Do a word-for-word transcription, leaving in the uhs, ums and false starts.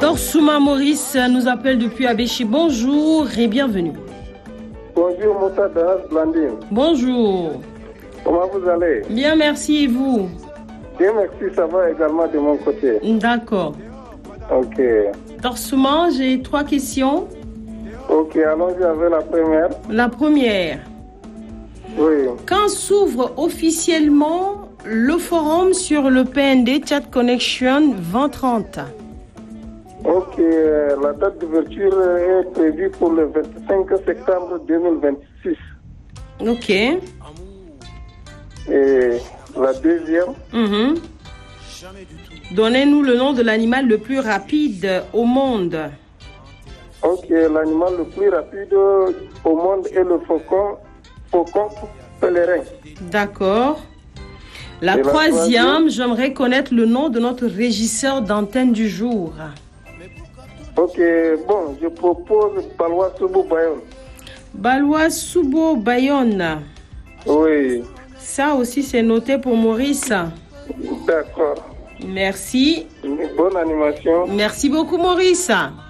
Torsouma Maurice nous appelle depuis Abéchi. Bonjour et bienvenue. Bonjour Moussa Dahas Blandine. Bonjour. Comment vous allez? Bien, merci et vous? Bien, merci, ça va également de mon côté. D'accord. Ok. Torsouma, j'ai trois questions. Ok, allons-y avec la première. La première. Oui. Quand s'ouvre officiellement le forum sur le P N D Chat Connection vingt trente? Ok, la date d'ouverture est prévue pour le vingt-cinq septembre deux mille vingt-six. Ok. Et la deuxième? Mm-hmm. Donnez-nous le nom de l'animal le plus rapide au monde. Ok, l'animal le plus rapide au monde est le faucon, faucon pèlerin. D'accord. La Et troisième, la troisième, j'aimerais connaître le nom de notre régisseur d'antenne du jour. Ok, bon, je propose Balwa Soubou Bayonne. Balwa Soubo Bayonne. Oui. Ça aussi, c'est noté pour Maurice. D'accord. Merci. Bonne animation. Merci beaucoup, Maurice.